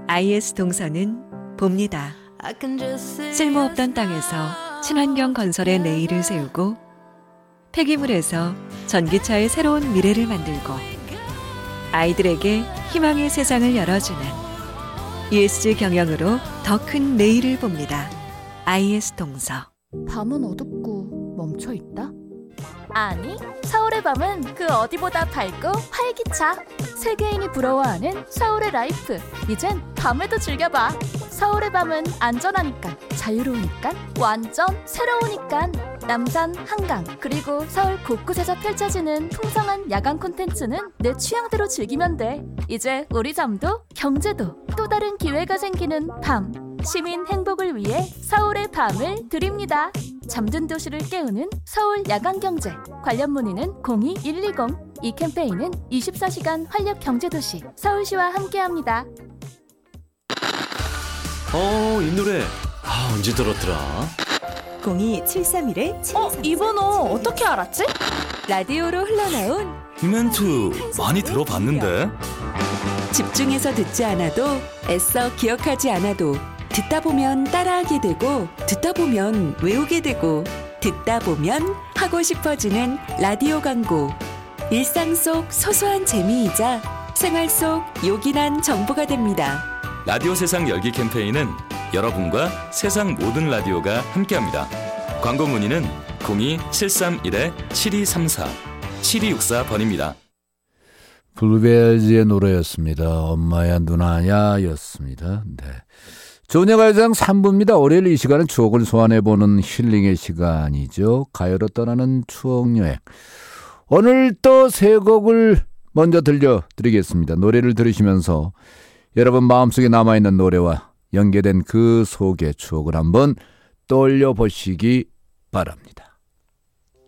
IS 동서는 봅니다. 쓸모없던 땅에서 친환경 건설의 내일을 세우고 폐기물에서 전기차의 새로운 미래를 만들고 아이들에게 희망의 세상을 열어주는 ESG 경영으로 더 큰 내일을 봅니다. IS 동서. 밤은 어둡고 멈춰있다? 아니, 서울의 밤은 그 어디보다 밝고 활기차. 세계인이 부러워하는 서울의 라이프. 이젠 밤에도 즐겨봐. 서울의 밤은 안전하니까, 자유로우니까, 완전 새로우니까. 남산, 한강, 그리고 서울 곳곳에서 펼쳐지는 풍성한 야간 콘텐츠는 내 취향대로 즐기면 돼. 이제 우리 잠도 경제도 또 다른 기회가 생기는 밤. 시민 행복을 위해 서울의 밤을 드립니다. 잠든 도시를 깨우는 서울 야간경제. 관련 문의는 02-120. 이 캠페인은 24시간 활력 경제도시 서울시와 함께합니다. 이 노래 언제 들었더라? 02-731-7234. 이 번호 어떻게 알았지? 라디오로 흘러나온 이 멘트 많이 들어봤는데. 집중해서 듣지 않아도 애써 기억하지 않아도 듣다 보면 따라하게 되고 듣다 보면 외우게 되고 듣다 보면 하고 싶어지는 라디오 광고. 일상 속 소소한 재미이자 생활 속 요긴한 정보가 됩니다. 라디오 세상 열기 캠페인은 여러분과 세상 모든 라디오가 함께합니다. 광고 문의는 02-731-7234 7264번입니다. 블루베리즈의 노래였습니다. 엄마야 누나야 였습니다. 네. 조은의 가요장 3부입니다. 월요일 이 시간은 추억을 소환해보는 힐링의 시간이죠. 가요로 떠나는 추억여행. 오늘 또 세 곡을 먼저 들려드리겠습니다. 노래를 들으시면서 여러분 마음속에 남아있는 노래와 연계된 그 속의 추억을 한번 떠올려보시기 바랍니다.